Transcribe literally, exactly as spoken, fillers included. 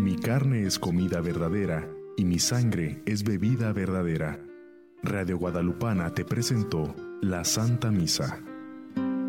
Mi carne es comida verdadera y mi sangre es bebida verdadera. Radio Guadalupana te presentó la Santa Misa.